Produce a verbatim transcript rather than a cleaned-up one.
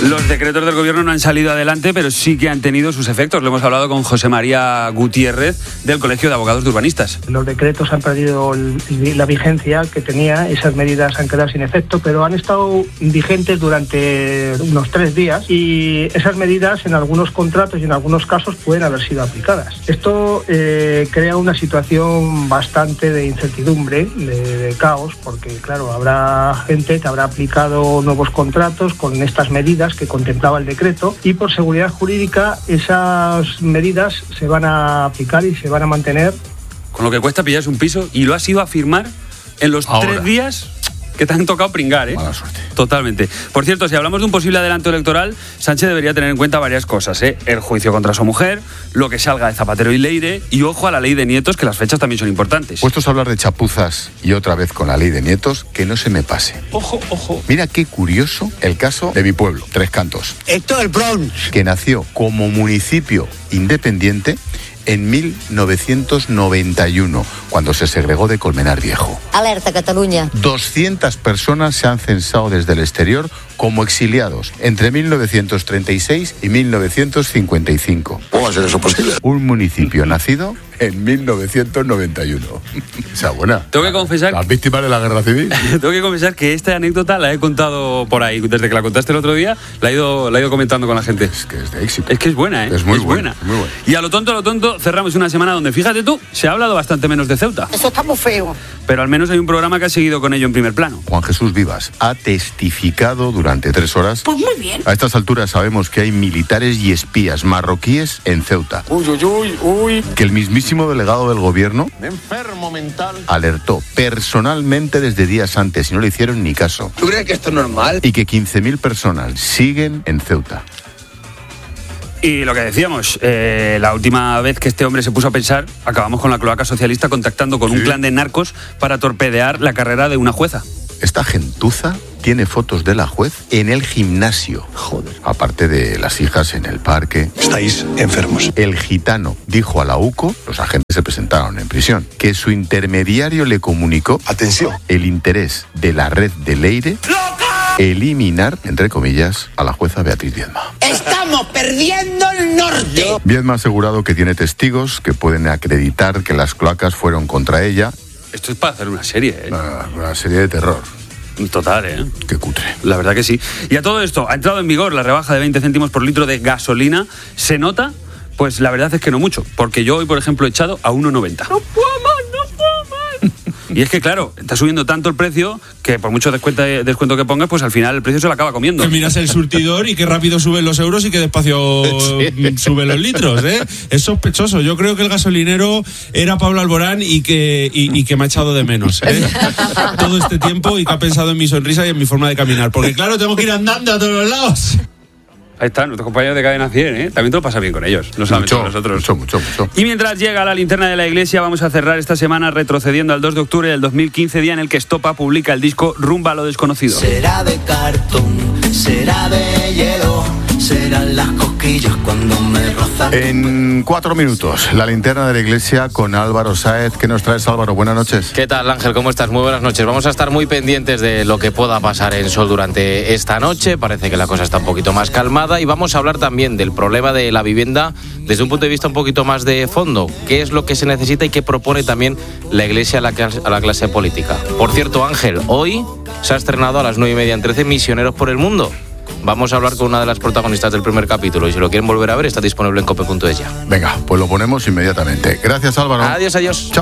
Los decretos del gobierno no han salido adelante, pero sí que han tenido sus efectos. Lo hemos hablado con José María Gutiérrez, del Colegio de Abogados de Urbanistas. Los decretos han perdido el, la vigencia que tenía, esas medidas han quedado sin efecto, pero han estado vigentes durante unos tres días y esas medidas en algunos contratos y en algunos casos pueden haber sido aplicadas. Esto eh, crea una situación bastante de incertidumbre, de, de caos, porque claro, habrá gente que habrá aplicado nuevos contratos con estas medidas que contemplaba el decreto y por seguridad jurídica esas medidas se van a aplicar y se van a mantener. Con lo que cuesta pillarse un piso y lo has ido a firmar en los Ahora. tres días que te han tocado pringar, ¿eh? Mala suerte. Totalmente. Por cierto, si hablamos de un posible adelanto electoral, Sánchez debería tener en cuenta varias cosas, ¿eh? El juicio contra su mujer, lo que salga de Zapatero y Leire y ojo a la ley de nietos, que las fechas también son importantes. Puestos a hablar de chapuzas y otra vez con la ley de nietos, que no se me pase. Ojo, ojo. Mira qué curioso el caso de mi pueblo, Tres Cantos. Esto es el Bronx. Que nació como municipio independiente en mil novecientos noventa y uno, cuando se segregó de Colmenar Viejo. Alerta, Cataluña. doscientas personas se han censado desde el exterior como exiliados entre mil novecientos treinta y seis y mil novecientos cincuenta y cinco. ¿Cómo va a ser eso posible? Un municipio nacido en mil novecientos noventa y uno. Esa buena. Tengo que confesar... Las víctimas de la guerra civil. Tengo que confesar que esta anécdota la he contado por ahí. Desde que la contaste el otro día, la he ido, la he ido comentando con la gente. Es que es de éxito. Es que es buena, ¿eh? Es muy es buena. buena. Muy buena. Y a lo tonto, a lo tonto, cerramos una semana donde, fíjate tú, se ha hablado bastante menos de Ceuta. Eso está muy feo. Pero al menos hay un programa que ha seguido con ello en primer plano. Juan Jesús Vivas ha testificado durante tres horas. Pues muy bien. A estas alturas sabemos que hay militares y espías marroquíes en Ceuta. Uy, uy, uy, uy. Que el mismísimo delegado del gobierno enfermo mental alertó personalmente desde días antes y no le hicieron ni caso. ¿Tú crees que esto es normal? Y que quince mil personas siguen en Ceuta. Y lo que decíamos, eh, la última vez que este hombre se puso a pensar, acabamos con la cloaca socialista contactando con ¿Sí? un clan de narcos para torpedear la carrera de una jueza. Esta gentuza tiene fotos de la juez en el gimnasio. Joder. Aparte de las hijas en el parque. Estáis enfermos. El gitano dijo a la UCO, los agentes se presentaron en prisión, que su intermediario le comunicó, atención, el interés de la red de Leire eliminar, entre comillas, a la jueza Beatriz Viedma. ¡Estamos perdiendo el norte! Viedma ha asegurado que tiene testigos que pueden acreditar que las cloacas fueron contra ella. Esto es para hacer una serie, ¿eh? Una, una serie de terror. Total, ¿eh? Qué cutre. La verdad que sí. Y a todo esto, ha entrado en vigor la rebaja de veinte céntimos por litro de gasolina. ¿Se nota? Pues la verdad es que no mucho. Porque yo hoy, por ejemplo, he echado a uno noventa. ¡No puedo más, no puedo más! Y es que, claro, está subiendo tanto el precio que por mucho descuento, descuento que pongas, pues al final el precio se lo acaba comiendo. Que miras el surtidor y qué rápido suben los euros y qué despacio sí. suben los litros, ¿eh? Es sospechoso. Yo creo que el gasolinero era Pablo Alborán y que, y, y que me ha echado de menos, ¿eh? Todo este tiempo y que ha pensado en mi sonrisa y en mi forma de caminar. Porque, claro, tengo que ir andando a todos los lados. Ahí están, nuestros compañeros de Cadena cien, ¿eh? También te lo pasa bien con ellos, no solamente con nosotros. Mucho, mucho, mucho. Y mientras llega la linterna de la iglesia, vamos a cerrar esta semana retrocediendo al dos de octubre del dos mil quince, día en el que Estopa publica el disco Rumba a lo desconocido. Será de cartón, será de hielo, serán las cosquillas cuando me rozan. En cuatro minutos, la linterna de la iglesia con Álvaro Sáez. ¿Qué nos traes, Álvaro? Buenas noches. ¿Qué tal, Ángel? ¿Cómo estás? Muy buenas noches. Vamos a estar muy pendientes de lo que pueda pasar en Sol durante esta noche. Parece que la cosa está un poquito más calmada y vamos a hablar también del problema de la vivienda desde un punto de vista un poquito más de fondo. ¿Qué es lo que se necesita y qué propone también la iglesia a la clase, a la clase política? Por cierto, Ángel, hoy se ha estrenado a las nueve y media en trece Misioneros por el Mundo. Vamos a hablar con una de las protagonistas del primer capítulo y si lo quieren volver a ver está disponible en cope punto es ya. Venga, pues lo ponemos inmediatamente. Gracias, Álvaro. Adiós, adiós. Chao.